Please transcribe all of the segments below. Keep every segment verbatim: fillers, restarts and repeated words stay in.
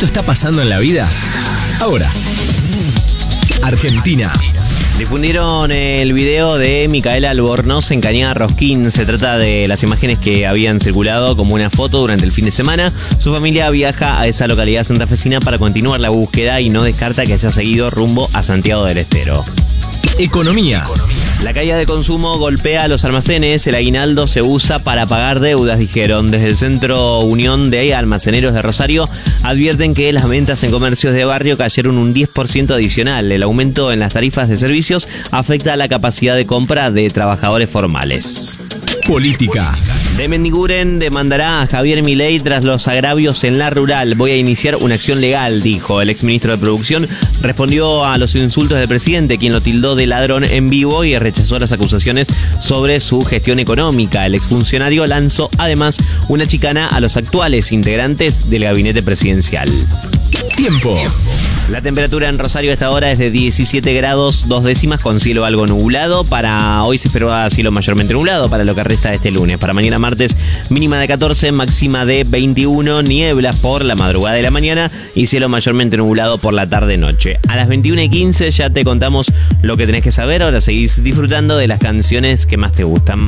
esto está pasando en la vida? Ahora, Argentina. Difundieron el video de Micaela Albornoz en Cañada Rosquín. Se trata de las imágenes que habían circulado como una foto durante el fin de semana. Su familia viaja a esa localidad santafesina para continuar la búsqueda y no descarta que haya seguido rumbo a Santiago del Estero. Economía. La caída de consumo golpea a los almacenes. El aguinaldo se usa para pagar deudas, dijeron. Desde el Centro Unión de Almaceneros de Rosario advierten que las ventas en comercios de barrio cayeron un diez por ciento adicional. El aumento en las tarifas de servicios afecta a la capacidad de compra de trabajadores formales. Política. De Mendiguren demandará a Javier Milei tras los agravios en la rural. Voy a iniciar una acción legal, dijo. El exministro de Producción respondió a los insultos del presidente, quien lo tildó de ladrón en vivo y rechazó las acusaciones sobre su gestión económica. El exfuncionario lanzó además una chicana a los actuales integrantes del gabinete presidencial. Tiempo. La temperatura en Rosario a esta hora es de diecisiete grados, dos décimas, con cielo algo nublado. Para hoy se espera cielo mayormente nublado para lo que resta de este lunes. Para mañana martes, mínima de catorce, máxima de veintiuno, nieblas por la madrugada de la mañana y cielo mayormente nublado por la tarde-noche. A las veintiuna y quince ya te contamos lo que tenés que saber. Ahora seguís disfrutando de las canciones que más te gustan.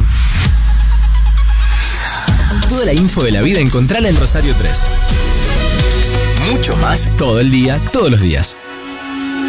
Toda la info de la vida encontrala en Rosario tres. Mucho más todo el día, todos los días.